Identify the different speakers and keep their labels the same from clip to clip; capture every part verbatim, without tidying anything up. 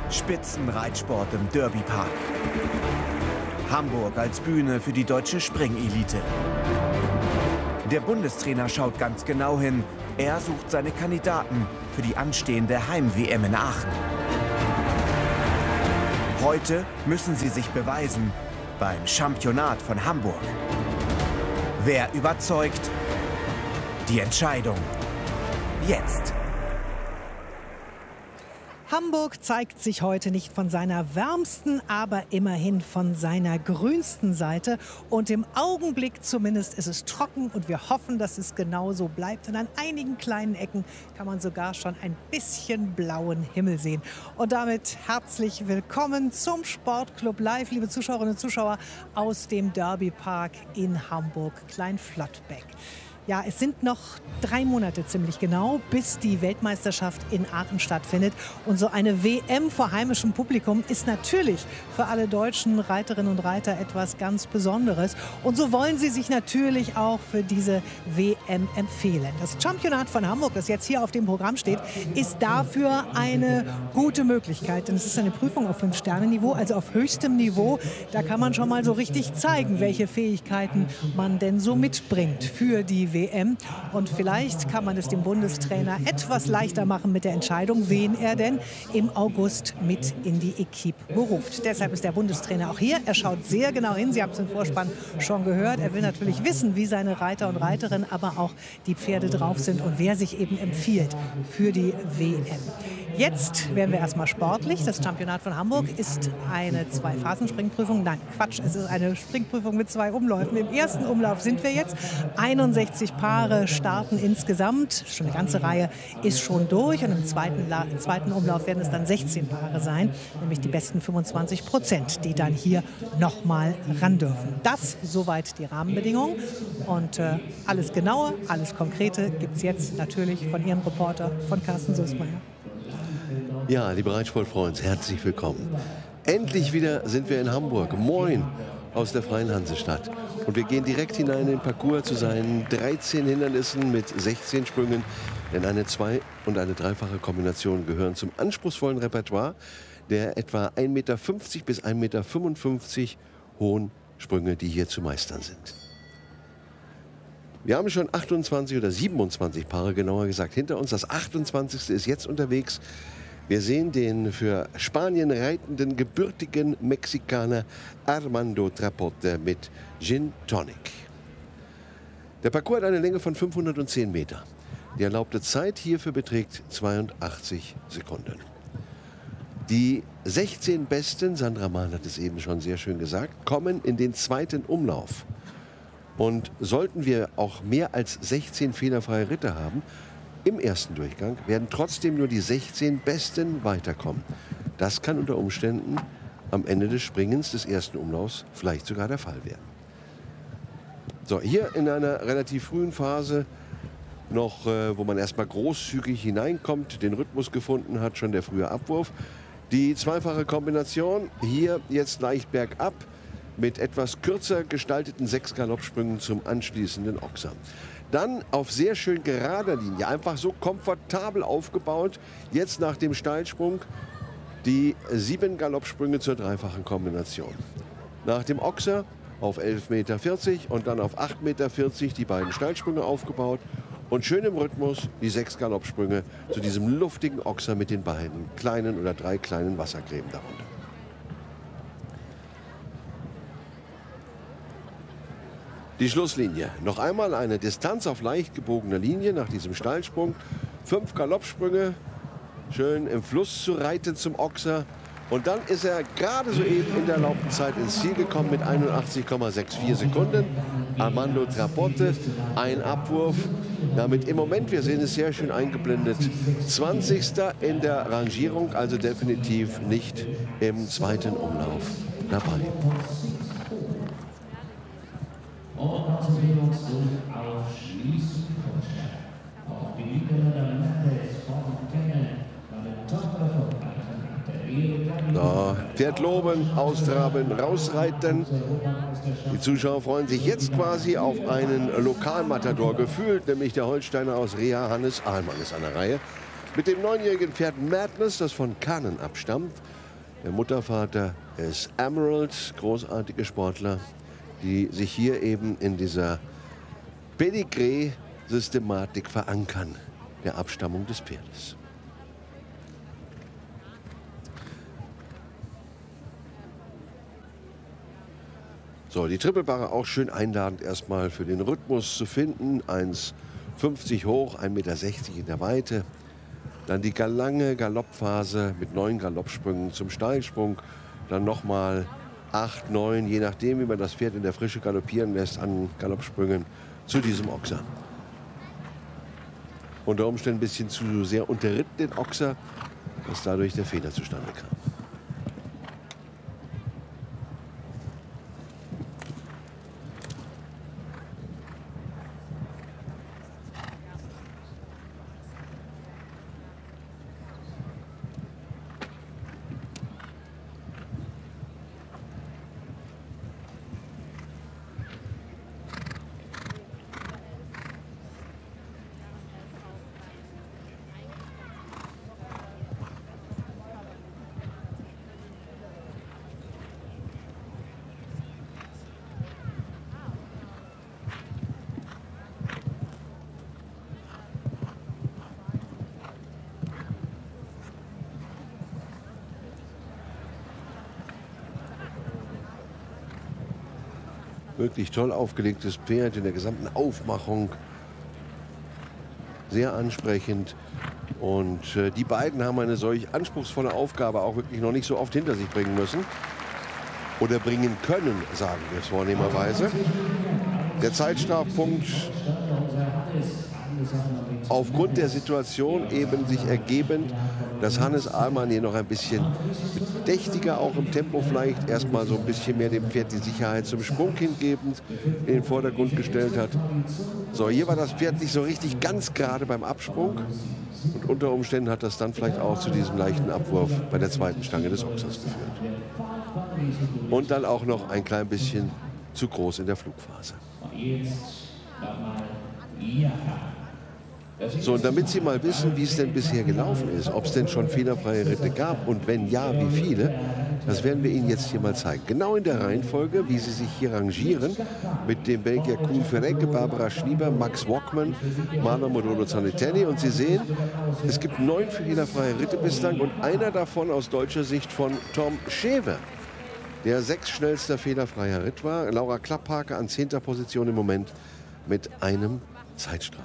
Speaker 1: Spitzenreitsport im Derbypark. Hamburg als Bühne für die deutsche Springelite. Der Bundestrainer schaut ganz genau hin. Er sucht seine Kandidaten für die anstehende Heim-W M in Aachen. Heute müssen sie sich beweisen beim Championat von Hamburg. Wer überzeugt? Die Entscheidung jetzt.
Speaker 2: Hamburg zeigt sich heute nicht von seiner wärmsten, aber immerhin von seiner grünsten Seite. Und im Augenblick zumindest ist es trocken und wir hoffen, dass es genau so bleibt. Und an einigen kleinen Ecken kann man sogar schon ein bisschen blauen Himmel sehen. Und damit herzlich willkommen zum Sportclub Live, liebe Zuschauerinnen und Zuschauer aus dem Derbypark in Hamburg, Klein-Flottbek. Ja, es sind noch drei Monate ziemlich genau, bis die Weltmeisterschaft in Aachen stattfindet. Und so eine W M vor heimischem Publikum ist natürlich für alle deutschen Reiterinnen und Reiter etwas ganz Besonderes. Und so wollen sie sich natürlich auch für diese W M empfehlen. Das Championat von Hamburg, das jetzt hier auf dem Programm steht, ist dafür eine gute Möglichkeit. Denn es ist eine Prüfung auf fünf Sterne Niveau, also auf höchstem Niveau. Da kann man schon mal so richtig zeigen, welche Fähigkeiten man denn so mitbringt für die W M. W M. Und vielleicht kann man es dem Bundestrainer etwas leichter machen mit der Entscheidung, wen er denn im August mit in die Equipe beruft. Deshalb ist der Bundestrainer auch hier. Er schaut sehr genau hin. Sie haben es im Vorspann schon gehört. Er will natürlich wissen, wie seine Reiter und Reiterinnen, aber auch die Pferde drauf sind und wer sich eben empfiehlt für die W M. Jetzt werden wir erstmal sportlich. Das Championat von Hamburg ist eine Zwei-Phasen-Springprüfung. Nein, Quatsch, es ist eine Springprüfung mit zwei Umläufen. Im ersten Umlauf sind wir jetzt. einundsechzig Paare starten insgesamt. Schon eine ganze Reihe ist schon durch. Und im zweiten, im zweiten Umlauf werden es dann sechzehn Paare sein. Nämlich die besten fünfundzwanzig Prozent, die dann hier nochmal ran dürfen. Das soweit die Rahmenbedingungen. Und äh, alles Genaue, alles Konkrete gibt es jetzt natürlich von Ihrem Reporter, von Carsten Süßmeier.
Speaker 3: Ja, liebe Reitsportfreunde, herzlich willkommen. Endlich wieder sind wir in Hamburg. Moin aus der Freien Hansestadt. Und wir gehen direkt hinein in den Parcours zu seinen dreizehn Hindernissen mit sechzehn Sprüngen. Denn eine Zwei- und eine dreifache Kombination gehören zum anspruchsvollen Repertoire der etwa ein Meter fünfzig bis ein Meter fünfundfünfzig hohen Sprünge, die hier zu meistern sind. Wir haben schon achtundzwanzig oder siebenundzwanzig Paare, genauer gesagt, hinter uns. Das achtundzwanzigste ist jetzt unterwegs. Wir sehen den für Spanien reitenden gebürtigen Mexikaner Armando Trapote mit Gin Tonic. Der Parcours hat eine Länge von fünfhundertzehn Meter. Die erlaubte Zeit hierfür beträgt zweiundachtzig Sekunden. Die sechzehn Besten, Sandra Mahn hat es eben schon sehr schön gesagt, kommen in den zweiten Umlauf. Und sollten wir auch mehr als sechzehn fehlerfreie Ritter haben, im ersten Durchgang werden trotzdem nur die sechzehn Besten weiterkommen. Das kann unter Umständen am Ende des Springens des ersten Umlaufs vielleicht sogar der Fall werden. So, hier in einer relativ frühen Phase noch, äh, wo man erstmal großzügig hineinkommt, den Rhythmus gefunden hat, schon der frühe Abwurf. Die zweifache Kombination, hier jetzt leicht bergab, mit etwas kürzer gestalteten sechs Galoppsprüngen zum anschließenden Ochser. Dann auf sehr schön gerader Linie, einfach so komfortabel aufgebaut. Jetzt nach dem Steilsprung die sieben Galoppsprünge zur dreifachen Kombination. Nach dem Ochser auf elf Meter vierzig und dann auf acht Meter vierzig die beiden Steilsprünge aufgebaut. Und schön im Rhythmus die sechs Galoppsprünge zu diesem luftigen Ochser mit den beiden kleinen oder drei kleinen Wassergräben darunter. Die Schlusslinie. Noch einmal eine Distanz auf leicht gebogener Linie nach diesem Steilsprung. Fünf Galoppsprünge, schön im Fluss zu reiten zum Ochser. Und dann ist er gerade soeben in der erlaubten Zeit ins Ziel gekommen mit einundachtzig Komma vierundsechzig Sekunden. Armando Trapote, ein Abwurf. Damit im Moment, wir sehen es sehr schön eingeblendet, zwanzigster in der Rangierung, also definitiv nicht im zweiten Umlauf dabei. So, Pferd loben, austraben, rausreiten. Die Zuschauer freuen sich jetzt quasi auf einen Lokalmatador gefühlt, nämlich der Holsteiner aus Reha, Hannes Ahlmann ist an der Reihe. Mit dem neunjährigen Pferd Madness, das von Kanen abstammt. Der Muttervater ist Emerald, großartige Sportler, die sich hier eben in dieser Pedigree-Systematik verankern, der Abstammung des Pferdes. So, die Trippelbarre auch schön einladend erstmal für den Rhythmus zu finden. eins fünfzig hoch, ein Meter sechzig in der Weite. Dann die lange Galoppphase mit neun Galoppsprüngen zum Steilsprung. Dann nochmal acht, neun, je nachdem, wie man das Pferd in der Frische galoppieren lässt, an Galoppsprüngen zu diesem Ochser. Unter Umständen ein bisschen zu sehr unterritten den Ochser, dass dadurch der Fehler zustande kam. Wirklich toll aufgelegtes Pferd in der gesamten Aufmachung. Sehr ansprechend. Und äh, die beiden haben eine solch anspruchsvolle Aufgabe auch wirklich noch nicht so oft hinter sich bringen müssen. Oder bringen können, sagen wir es vornehmerweise. Der Zeitstrafpunkt aufgrund der Situation eben sich ergebend, dass Hannes Ahlmann hier noch ein bisschen bedächtiger auch im Tempo vielleicht erstmal so ein bisschen mehr dem Pferd die Sicherheit zum Sprung hingebend in den Vordergrund gestellt hat. So, hier war das Pferd nicht so richtig ganz gerade beim Absprung und unter Umständen hat das dann vielleicht auch zu diesem leichten Abwurf bei der zweiten Stange des Ochsers geführt. Und dann auch noch ein klein bisschen zu groß in der Flugphase. So, und damit Sie mal wissen, wie es denn bisher gelaufen ist, ob es denn schon fehlerfreie Ritte gab und wenn ja, wie viele, das werden wir Ihnen jetzt hier mal zeigen. Genau in der Reihenfolge, wie Sie sich hier rangieren, mit dem Belgier Kuhn Verrecke, Barbara Schnieber, Max Walkman, Marlon Modolo Zanitelli. Und Sie sehen, es gibt neun fehlerfreie Ritte bislang und einer davon aus deutscher Sicht von Tom Schewe, der sechs schnellster fehlerfreier Ritt war. Laura Klapphake an zehnter Position im Moment mit einem Zeitstrafpunkt.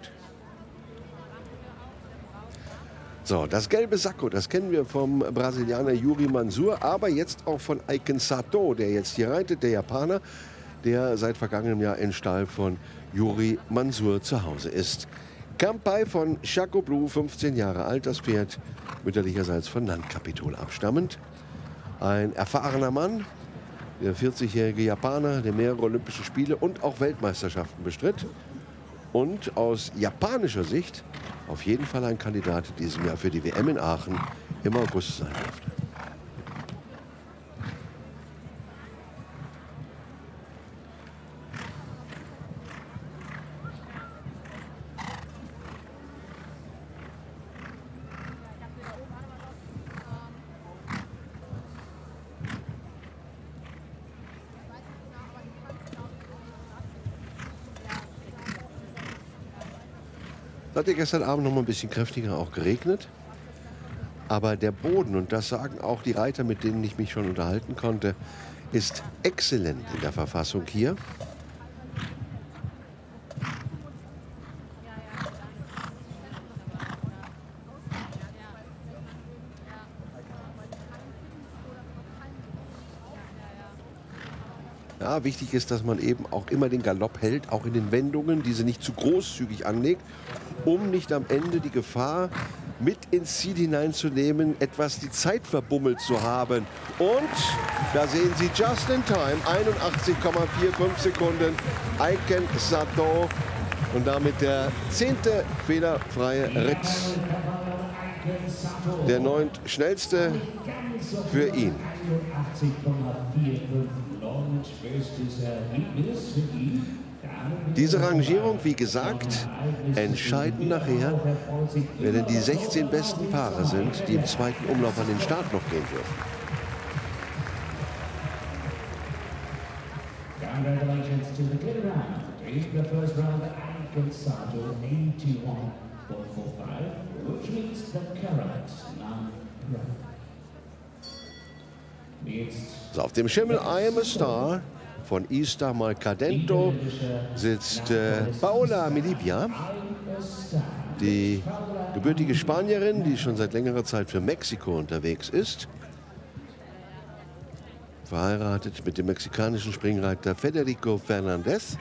Speaker 3: So, das gelbe Sakko, das kennen wir vom Brasilianer Yuri Mansour, aber jetzt auch von Aiken Sato, der jetzt hier reitet, der Japaner, der seit vergangenem Jahr im Stall von Yuri Mansour zu Hause ist. Kampai von Chaco Blue, fünfzehn Jahre alt, das Pferd, mütterlicherseits von Nandkapitol abstammend. Ein erfahrener Mann, der vierzigjährige Japaner, der mehrere Olympische Spiele und auch Weltmeisterschaften bestritt. Und aus japanischer Sicht auf jeden Fall ein Kandidat in diesem Jahr für die W M in Aachen im August sein dürfte. Es hat ja gestern Abend noch mal ein bisschen kräftiger auch geregnet. Aber der Boden, und das sagen auch die Reiter, mit denen ich mich schon unterhalten konnte, ist exzellent in der Verfassung hier. Ja, wichtig ist, dass man eben auch immer den Galopp hält, auch in den Wendungen, diese nicht zu großzügig anlegt, um nicht am Ende die Gefahr mit ins Ziel hineinzunehmen, etwas die Zeit verbummelt zu haben. Und da sehen Sie just in time, einundachtzig Komma fünfundvierzig Sekunden, Aiken Sato und damit der zehnte fehlerfreie Ritt. Der neunt schnellste für ihn. Diese Rangierung, wie gesagt, entscheiden nachher, wer denn die sechzehn besten Paare sind, die im zweiten Umlauf an den Start noch gehen dürfen.
Speaker 4: Congratulations to the clear round. In the first round, Alcanzado eighty-one point four five, which means the current number.
Speaker 3: So, auf dem Schimmel I Am a Star von Istar Malcadento sitzt äh, Paola Melipia, die gebürtige Spanierin, die schon seit längerer Zeit für Mexiko unterwegs ist. Verheiratet mit dem mexikanischen Springreiter Federico Fernandez.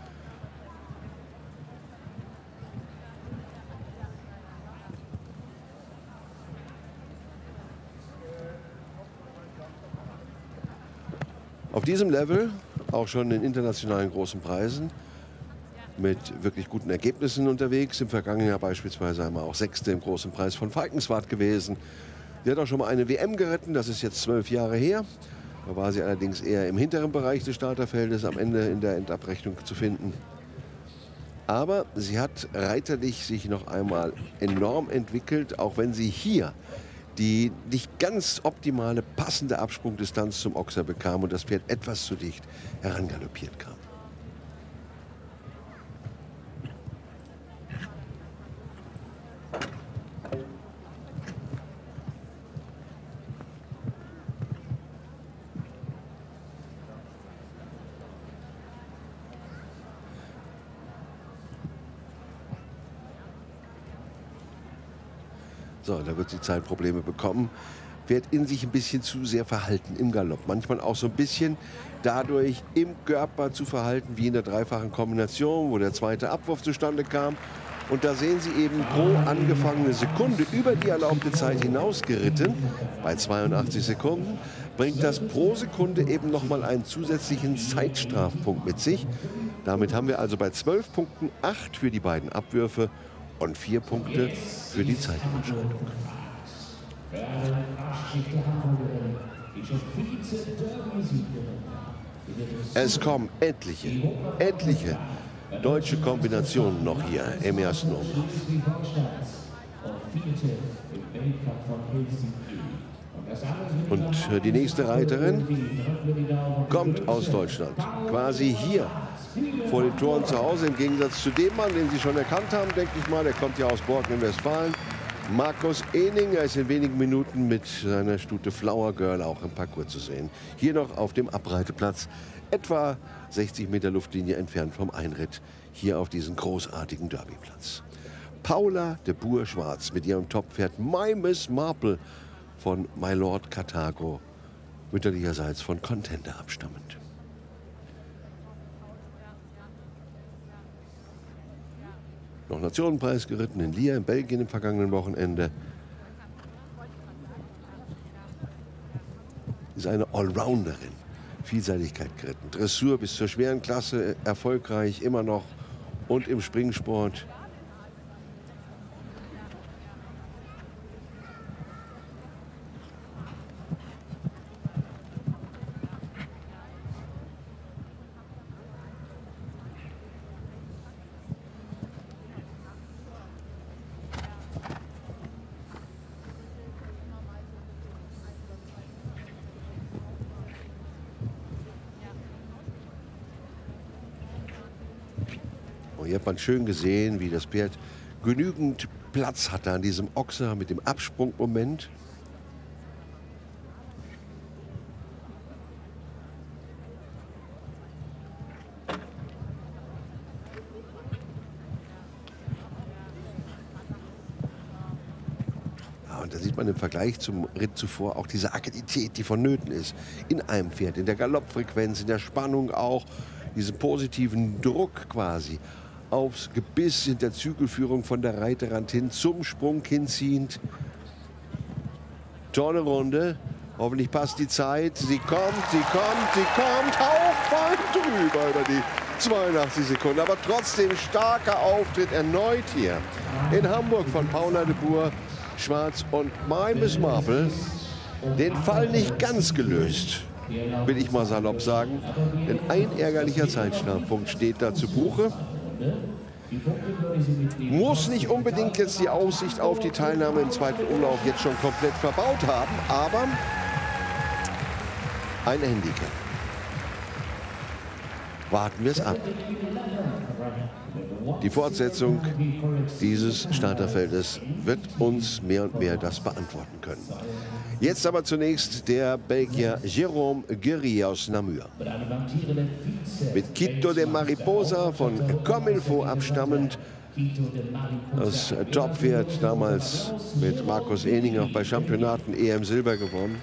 Speaker 3: Auf diesem Level, auch schon in internationalen großen Preisen, mit wirklich guten Ergebnissen unterwegs. Im vergangenen Jahr beispielsweise einmal auch Sechste im großen Preis von Falkenswart gewesen. Sie hat auch schon mal eine W M geritten, das ist jetzt zwölf Jahre her. Da war sie allerdings eher im hinteren Bereich des Starterfeldes, am Ende in der Endabrechnung zu finden. Aber sie hat reiterlich sich noch einmal enorm entwickelt, auch wenn sie hier die nicht ganz optimale, passende Absprungdistanz zum Ochser bekam und das Pferd etwas zu dicht herangaloppiert kam. So, da wird sie Zeitprobleme bekommen. Wird in sich ein bisschen zu sehr verhalten im Galopp. Manchmal auch so ein bisschen dadurch im Körper zu verhalten, wie in der dreifachen Kombination, wo der zweite Abwurf zustande kam. Und da sehen Sie eben pro angefangene Sekunde über die erlaubte Zeit hinaus geritten, bei zweiundachtzig Sekunden, bringt das pro Sekunde eben nochmal einen zusätzlichen Zeitstrafpunkt mit sich. Damit haben wir also bei zwölf Punkten acht für die beiden Abwürfe und vier Punkte für die Zeitüberschreitung. Es kommen etliche, etliche deutsche Kombinationen noch hier im ersten Umlauf. Und die nächste Reiterin kommt aus Deutschland, quasi hier vor den Toren zu Hause, im Gegensatz zu dem Mann, den Sie schon erkannt haben, denke ich mal. Der kommt ja aus Borken in Westfalen. Markus Ehning, er ist in wenigen Minuten mit seiner Stute Flower Girl auch im Parcours zu sehen. Hier noch auf dem Abreiteplatz, etwa sechzig Meter Luftlinie entfernt vom Einritt, hier auf diesen großartigen Derbyplatz. Paula de Boer Schwarz mit ihrem Toppferd My Miss Marple von My Lord Karthago, mütterlicherseits von Contender abstammend. Noch Nationenpreis geritten in Lier in Belgien im vergangenen Wochenende. Ist eine Allrounderin. Vielseitigkeit geritten. Dressur bis zur schweren Klasse erfolgreich, immer noch. Und im Springsport. Hier hat man schön gesehen, wie das Pferd genügend Platz hatte an diesem Ochser mit dem Absprungmoment. Ja, und da sieht man im Vergleich zum Ritt zuvor auch diese Agilität, die vonnöten ist. In einem Pferd, in der Galoppfrequenz, in der Spannung auch, diesen positiven Druck quasi aufs Gebiss in der Zügelführung von der Reiterrand hin zum Sprung hinziehend. Tolle Runde. Hoffentlich passt die Zeit. Sie kommt, sie kommt, sie kommt. Hauchfein drüber über die zweiundachtzig Sekunden. Aber trotzdem starker Auftritt erneut hier in Hamburg von Paula de Boer Schwarz und My Miss Marple. Den Fall nicht ganz gelöst will ich mal salopp sagen. Denn ein ärgerlicher Zeitstrafpunkt steht da zu Buche. Muss nicht unbedingt jetzt die Aussicht auf die Teilnahme im zweiten Umlauf jetzt schon komplett verbaut haben, aber ein Handicap. Warten wir es ab. Die Fortsetzung dieses Starterfeldes wird uns mehr und mehr das beantworten können. Jetzt aber zunächst der Belgier Jérôme Guéry aus Namur. Mit Quito de Mariposa von Comilfo abstammend. Das Top-Pferd damals mit Markus Ening auch bei Championaten E M Silber gewonnen.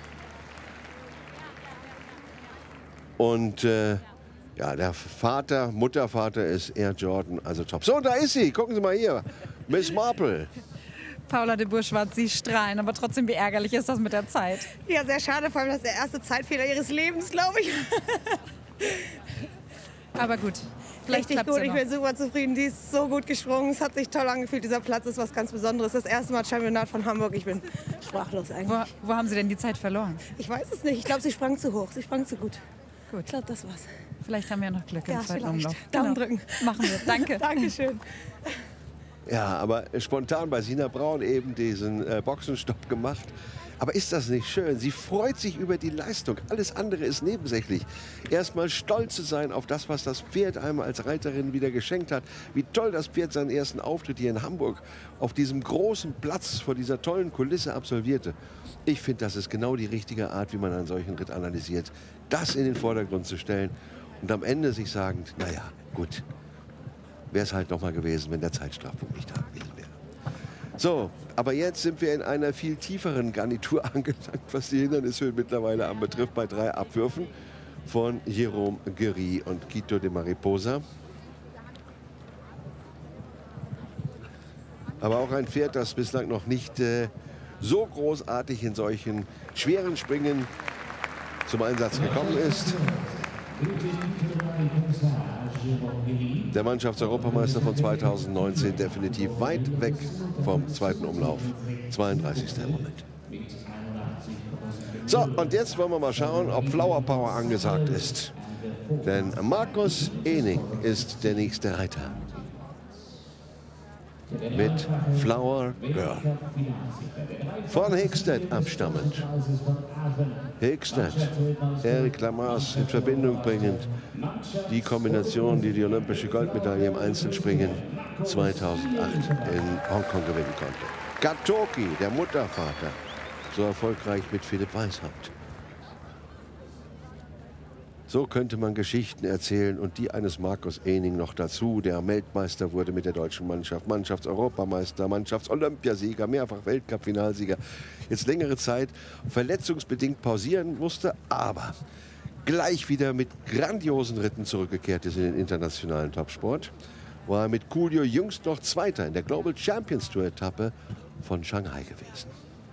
Speaker 3: Und äh, ja, der Vater, Muttervater ist Air Jordan, also top. So, da ist sie. Gucken Sie mal hier. Miss Marple.
Speaker 5: Paula de Bourchard, Sie strahlen, aber trotzdem, wie ärgerlich ist das mit der Zeit?
Speaker 6: Ja, sehr schade, vor allem das ist der erste Zeitfehler ihres Lebens, glaube ich.
Speaker 5: Aber gut, vielleicht
Speaker 6: Richtig gut,
Speaker 5: ja
Speaker 6: ich bin super zufrieden. Die ist so gut gesprungen, es hat sich toll angefühlt. Dieser Platz ist was ganz Besonderes. Das erste Mal Championat von Hamburg, ich bin sprachlos eigentlich.
Speaker 5: Wo, wo haben Sie denn die Zeit verloren?
Speaker 6: Ich weiß es nicht, ich glaube, sie sprang zu hoch, sie sprang zu gut.
Speaker 5: Gut.
Speaker 6: Ich glaube, das war's.
Speaker 5: Vielleicht haben wir ja noch Glück im
Speaker 6: Ja,
Speaker 5: zweiten
Speaker 6: vielleicht.
Speaker 5: Umlauf.
Speaker 6: Daumen drücken.
Speaker 5: Machen wir, danke.
Speaker 6: Dankeschön.
Speaker 3: Ja, aber spontan bei Sina Braun eben diesen äh, Boxenstopp gemacht. Aber ist das nicht schön? Sie freut sich über die Leistung. Alles andere ist nebensächlich. Erstmal stolz zu sein auf das, was das Pferd einem als Reiterin wieder geschenkt hat. Wie toll das Pferd seinen ersten Auftritt hier in Hamburg auf diesem großen Platz vor dieser tollen Kulisse absolvierte. Ich finde, das ist genau die richtige Art, wie man einen solchen Ritt analysiert. Das in den Vordergrund zu stellen und am Ende sich sagend, naja, gut, wäre es halt noch mal gewesen, wenn der Zeitstrafpunkt nicht da gewesen wäre. So, aber jetzt sind wir in einer viel tieferen Garnitur angelangt, was die Hindernishöhen mittlerweile anbetrifft, bei drei Abwürfen von Jérôme Guéry und Quito de Mariposa. Aber auch ein Pferd, das bislang noch nicht äh, so großartig in solchen schweren Springen zum Einsatz gekommen ist. Der Mannschaftseuropameister von zweitausendneunzehn definitiv weit weg vom zweiten Umlauf. zweiunddreißigster im Moment. So, und jetzt wollen wir mal schauen, ob Flower Power angesagt ist. Denn Markus Ening ist der nächste Reiter. Mit Flower Girl. Von Hickstead abstammend. Hickstead, Eric Lamas in Verbindung bringend. Die Kombination, die die olympische Goldmedaille im Einzelspringen zweitausendacht in Hongkong gewinnen konnte. Gatoki, der Muttervater, so erfolgreich mit Philipp Weishaupt. So könnte man Geschichten erzählen und die eines Markus Ening noch dazu, der Weltmeister wurde mit der deutschen Mannschaft, Mannschaftseuropameister, Mannschaftsolympiasieger, mehrfach Weltcup-Finalsieger, jetzt längere Zeit verletzungsbedingt pausieren musste, aber gleich wieder mit grandiosen Ritten zurückgekehrt ist in den internationalen Topsport, war er mit Coolio jüngst noch Zweiter in der Global Champions Tour Etappe von Shanghai gewesen.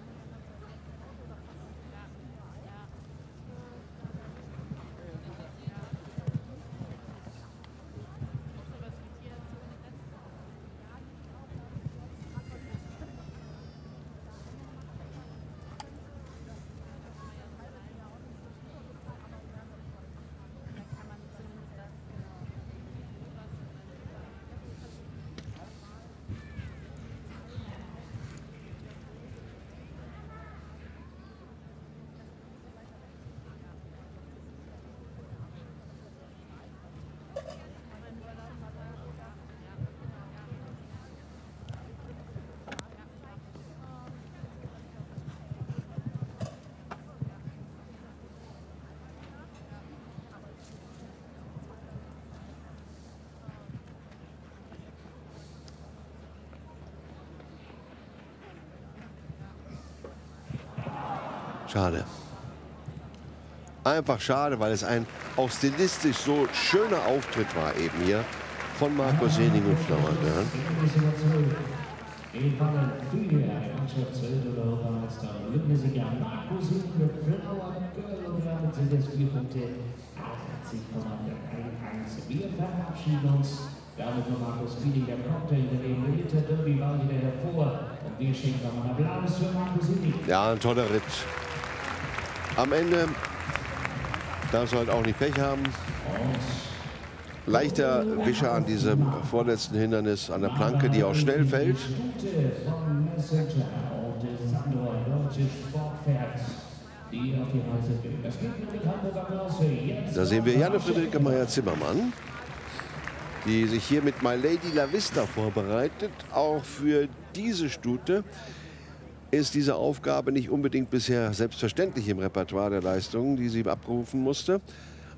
Speaker 3: Schade. Einfach schade, weil es ein auch stilistisch so schöner Auftritt war eben hier von Markus Ening und Flower Girl. Wir verabschieden uns. Damit von Markus Ening, der Cocktail, der neben der Winter Derby war wieder hervor. Und wir schenken noch einen Applaus für Markus Ening. Ja, ein toller Ritt. Am Ende Darfst du halt auch nicht Pech haben. Leichter Wischer an diesem vorletzten Hindernis an der Planke, die auch schnell fällt. Da sehen wir Janne Friederike Meyer-Zimmermann, die sich hier mit My Lady La Vista vorbereitet. Auch für diese Stute ist diese Aufgabe nicht unbedingt bisher selbstverständlich im Repertoire der Leistungen, die sie abrufen musste.